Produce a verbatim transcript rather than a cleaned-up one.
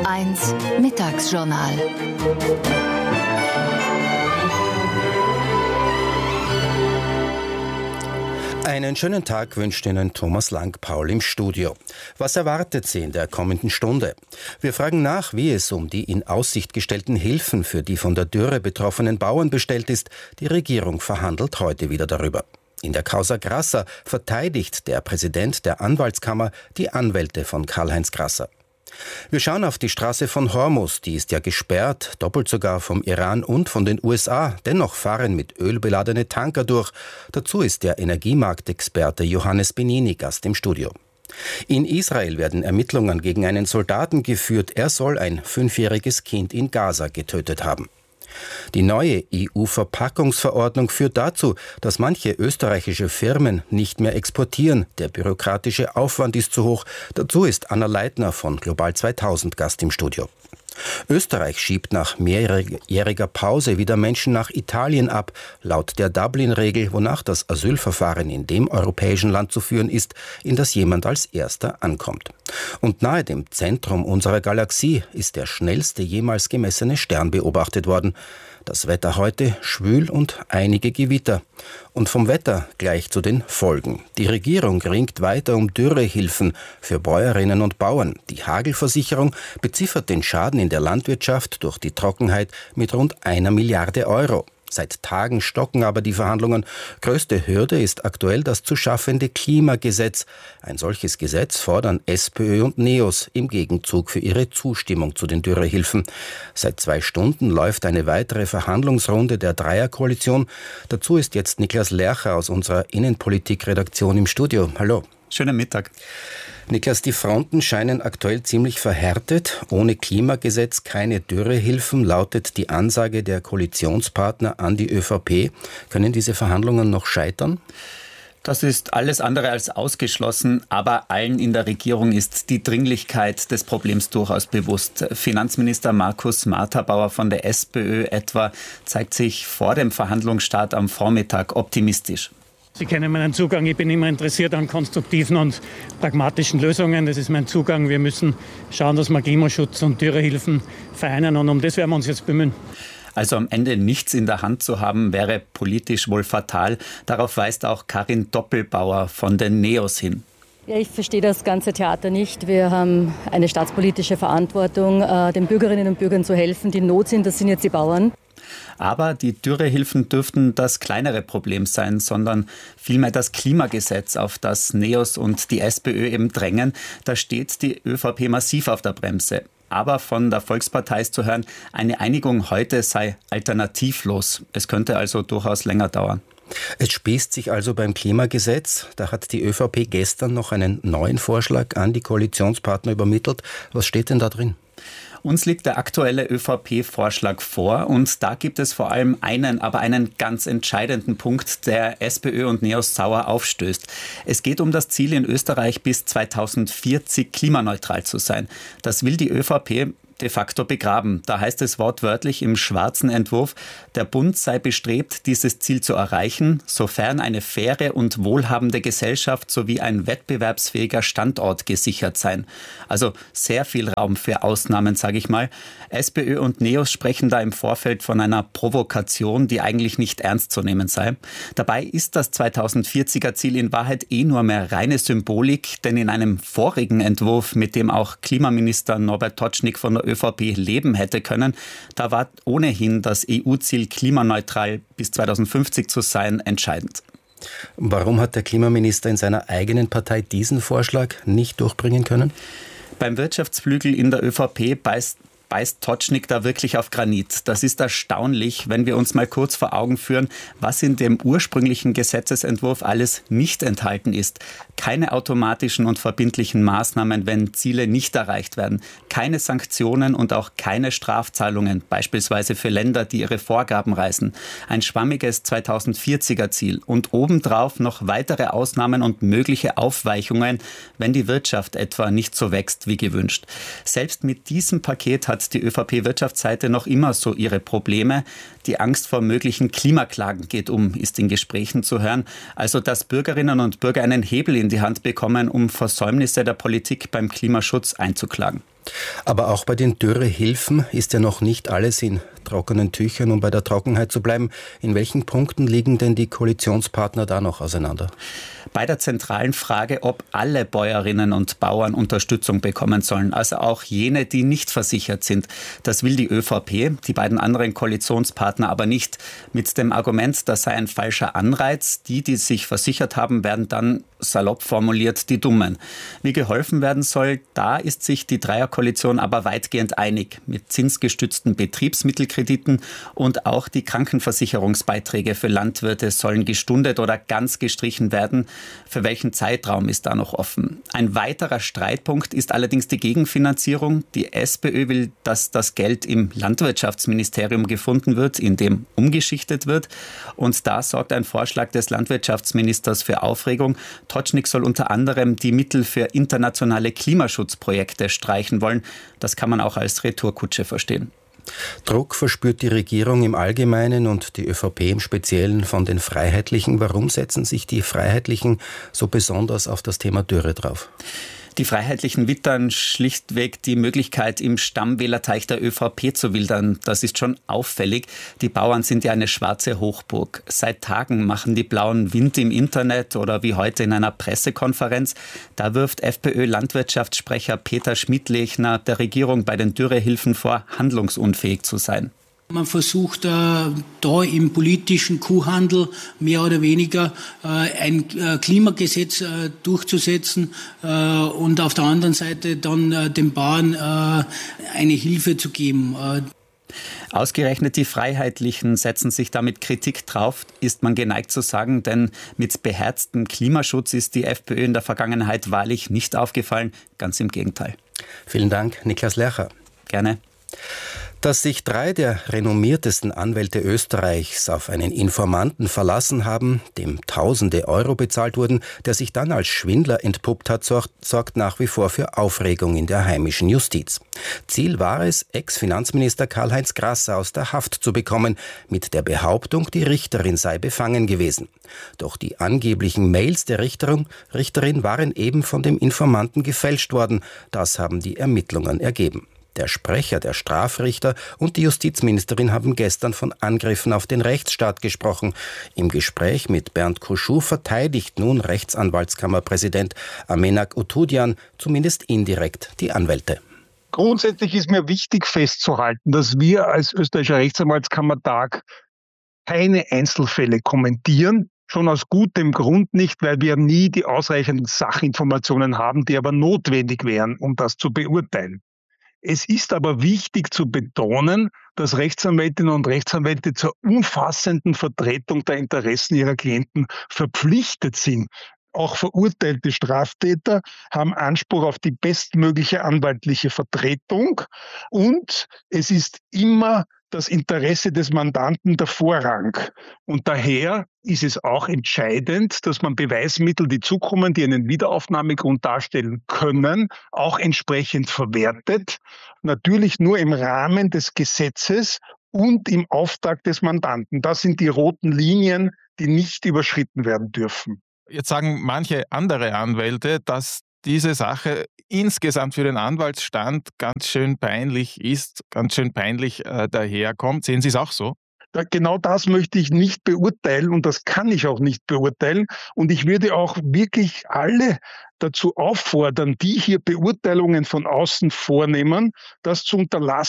eins Mittagsjournal. Einen schönen Tag wünscht Ihnen Thomas Lang-Paul im Studio. Was erwartet Sie in der kommenden Stunde? Wir fragen nach, wie es um die in Aussicht gestellten Hilfen für die von der Dürre betroffenen Bauern bestellt ist. Die Regierung verhandelt heute wieder darüber. In der Causa Grasser verteidigt der Präsident der Anwaltskammer die Anwälte von Karl-Heinz Grasser. Wir schauen auf die Straße von Hormuz, die ist ja gesperrt, doppelt sogar vom Iran und von den U S A. Dennoch fahren mit Öl beladene Tanker durch. Dazu ist der Energiemarktexperte Johannes Benini Gast im Studio. In Israel werden Ermittlungen gegen einen Soldaten geführt. Er soll ein fünfjähriges Kind in Gaza getötet haben. Die neue E U-Verpackungsverordnung führt dazu, dass manche österreichische Firmen nicht mehr exportieren. Der bürokratische Aufwand ist zu hoch. Dazu ist Anna Leitner von Global zweitausend Gast im Studio. Österreich schiebt nach mehrjähriger Pause wieder Menschen nach Italien ab, laut der Dublin-Regel, wonach das Asylverfahren in dem europäischen Land zu führen ist, in das jemand als Erster ankommt. Und nahe dem Zentrum unserer Galaxie ist der schnellste jemals gemessene Stern beobachtet worden. Das Wetter heute schwül und einige Gewitter. Und vom Wetter gleich zu den Folgen. Die Regierung ringt weiter um Dürrehilfen für Bäuerinnen und Bauern. Die Hagelversicherung beziffert den Schaden in der Landwirtschaft durch die Trockenheit mit rund einer Milliarde Euro. Seit Tagen stocken aber die Verhandlungen. Größte Hürde ist aktuell das zu schaffende Klimagesetz. Ein solches Gesetz fordern SPÖ und NEOS im Gegenzug für ihre Zustimmung zu den Dürrehilfen. Seit zwei Stunden läuft eine weitere Verhandlungsrunde der Dreierkoalition. Dazu ist jetzt Niklas Lercher aus unserer Innenpolitik-Redaktion im Studio. Hallo. Schönen Mittag. Niklas, die Fronten scheinen aktuell ziemlich verhärtet. Ohne Klimagesetz keine Dürrehilfen, lautet die Ansage der Koalitionspartner an die ÖVP. Können diese Verhandlungen noch scheitern? Das ist alles andere als ausgeschlossen, aber allen in der Regierung ist die Dringlichkeit des Problems durchaus bewusst. Finanzminister Markus Marthabauer von der SPÖ etwa zeigt sich vor dem Verhandlungsstart am Vormittag optimistisch. Sie kennen meinen Zugang. Ich bin immer interessiert an konstruktiven und pragmatischen Lösungen. Das ist mein Zugang. Wir müssen schauen, dass wir Klimaschutz und Dürrehilfen vereinen. Und um das werden wir uns jetzt bemühen. Also am Ende nichts in der Hand zu haben, wäre politisch wohl fatal. Darauf weist auch Karin Doppelbauer von den NEOS hin. Ja, ich verstehe das ganze Theater nicht. Wir haben eine staatspolitische Verantwortung, den Bürgerinnen und Bürgern zu helfen, die in Not sind. Das sind jetzt die Bauern. Aber die Dürrehilfen dürften das kleinere Problem sein, sondern vielmehr das Klimagesetz, auf das NEOS und die SPÖ eben drängen. Da steht die ÖVP massiv auf der Bremse. Aber von der Volkspartei ist zu hören, eine Einigung heute sei alternativlos. Es könnte also durchaus länger dauern. Es spießt sich also beim Klimagesetz. Da hat die ÖVP gestern noch einen neuen Vorschlag an die Koalitionspartner übermittelt. Was steht denn da drin? Uns liegt der aktuelle ÖVP-Vorschlag vor und da gibt es vor allem einen, aber einen ganz entscheidenden Punkt, der SPÖ und NEOS sauer aufstößt. Es geht um das Ziel, in Österreich bis zweitausendvierzig klimaneutral zu sein. Das will die ÖVP de facto begraben. Da heißt es wortwörtlich im schwarzen Entwurf, der Bund sei bestrebt, dieses Ziel zu erreichen, sofern eine faire und wohlhabende Gesellschaft sowie ein wettbewerbsfähiger Standort gesichert seien. Also sehr viel Raum für Ausnahmen, sage ich mal. SPÖ und NEOS sprechen da im Vorfeld von einer Provokation, die eigentlich nicht ernst zu nehmen sei. Dabei ist das zweitausendvierziger Ziel in Wahrheit eh nur mehr reine Symbolik, denn in einem vorigen Entwurf, mit dem auch Klimaminister Norbert Totschnig von der ÖVP leben hätte können, da war ohnehin das E U-Ziel klimaneutral bis zweitausendfünfzig zu sein entscheidend. Warum hat der Klimaminister in seiner eigenen Partei diesen Vorschlag nicht durchbringen können? Beim Wirtschaftsflügel in der ÖVP beißt beißt Totschnig da wirklich auf Granit. Das ist erstaunlich, wenn wir uns mal kurz vor Augen führen, was in dem ursprünglichen Gesetzesentwurf alles nicht enthalten ist. Keine automatischen und verbindlichen Maßnahmen, wenn Ziele nicht erreicht werden. Keine Sanktionen und auch keine Strafzahlungen, beispielsweise für Länder, die ihre Vorgaben reißen. Ein schwammiges zweitausendvierziger Ziel und obendrauf noch weitere Ausnahmen und mögliche Aufweichungen, wenn die Wirtschaft etwa nicht so wächst wie gewünscht. Selbst mit diesem Paket hat die ÖVP-Wirtschaftsseite noch immer so ihre Probleme. Die Angst vor möglichen Klimaklagen geht um, ist in Gesprächen zu hören. Also, dass Bürgerinnen und Bürger einen Hebel in die Hand bekommen, um Versäumnisse der Politik beim Klimaschutz einzuklagen. Aber auch bei den Dürrehilfen ist ja noch nicht alles in trockenen Tüchern, um bei der Trockenheit zu bleiben. In welchen Punkten liegen denn die Koalitionspartner da noch auseinander? Bei der zentralen Frage, ob alle Bäuerinnen und Bauern Unterstützung bekommen sollen, also auch jene, die nicht versichert sind. Das will die ÖVP, die beiden anderen Koalitionspartner aber nicht. Mit dem Argument, das sei ein falscher Anreiz. Die, die sich versichert haben, werden dann salopp formuliert die Dummen. Wie geholfen werden soll, da ist sich die Dreierkoalition aber weitgehend einig. Mit zinsgestützten Betriebsmittelkrediten und auch die Krankenversicherungsbeiträge für Landwirte sollen gestundet oder ganz gestrichen werden. Für welchen Zeitraum ist da noch offen? Ein weiterer Streitpunkt ist allerdings die Gegenfinanzierung. Die SPÖ will, dass das Geld im Landwirtschaftsministerium gefunden wird, in dem umgeschichtet wird. Und da sorgt ein Vorschlag des Landwirtschaftsministers für Aufregung. Tocznik soll unter anderem die Mittel für internationale Klimaschutzprojekte streichen wollen. Das kann man auch als Retourkutsche verstehen. Druck verspürt die Regierung im Allgemeinen und die ÖVP im Speziellen von den Freiheitlichen. Warum setzen sich die Freiheitlichen so besonders auf das Thema Dürre drauf? Die Freiheitlichen wittern schlichtweg die Möglichkeit, im Stammwählerteich der ÖVP zu wildern. Das ist schon auffällig. Die Bauern sind ja eine schwarze Hochburg. Seit Tagen machen die Blauen Wind im Internet oder wie heute in einer Pressekonferenz. Da wirft FPÖ-Landwirtschaftssprecher Peter Schmidlechner der Regierung bei den Dürrehilfen vor, handlungsunfähig zu sein. Man versucht äh, da im politischen Kuhhandel mehr oder weniger äh, ein äh, Klimagesetz äh, durchzusetzen äh, und auf der anderen Seite dann äh, den Bauern äh, eine Hilfe zu geben. Äh. Ausgerechnet die Freiheitlichen setzen sich damit Kritik drauf, ist man geneigt zu sagen, denn mit beherztem Klimaschutz ist die FPÖ in der Vergangenheit wahrlich nicht aufgefallen, ganz im Gegenteil. Vielen Dank, Niklas Lercher. Gerne. Dass sich drei der renommiertesten Anwälte Österreichs auf einen Informanten verlassen haben, dem Tausende Euro bezahlt wurden, der sich dann als Schwindler entpuppt hat, sorgt nach wie vor für Aufregung in der heimischen Justiz. Ziel war es, Ex-Finanzminister Karl-Heinz Grasser aus der Haft zu bekommen, mit der Behauptung, die Richterin sei befangen gewesen. Doch die angeblichen Mails der Richterin, Richterin waren eben von dem Informanten gefälscht worden. Das haben die Ermittlungen ergeben. Der Sprecher der Strafrichter und die Justizministerin haben gestern von Angriffen auf den Rechtsstaat gesprochen. Im Gespräch mit Bernd Kuschou verteidigt nun Rechtsanwaltskammerpräsident Amenak Utudian zumindest indirekt die Anwälte. Grundsätzlich ist mir wichtig festzuhalten, dass wir als österreichischer Rechtsanwaltskammertag keine Einzelfälle kommentieren. Schon aus gutem Grund nicht, weil wir nie die ausreichenden Sachinformationen haben, die aber notwendig wären, um das zu beurteilen. Es ist aber wichtig zu betonen, dass Rechtsanwältinnen und Rechtsanwälte zur umfassenden Vertretung der Interessen ihrer Klienten verpflichtet sind. Auch verurteilte Straftäter haben Anspruch auf die bestmögliche anwaltliche Vertretung und es ist immer das Interesse des Mandanten der Vorrang. Und daher ist es auch entscheidend, dass man Beweismittel, die zukommen, die einen Wiederaufnahmegrund darstellen können, auch entsprechend verwertet. Natürlich nur im Rahmen des Gesetzes und im Auftrag des Mandanten. Das sind die roten Linien, die nicht überschritten werden dürfen. Jetzt sagen manche andere Anwälte, dass diese Sache insgesamt für den Anwaltsstand ganz schön peinlich ist, ganz schön peinlich äh, daherkommt. Sehen Sie es auch so? Da, genau das möchte ich nicht beurteilen und das kann ich auch nicht beurteilen. Und ich würde auch wirklich alle dazu auffordern, die hier Beurteilungen von außen vornehmen, das zu unterlassen.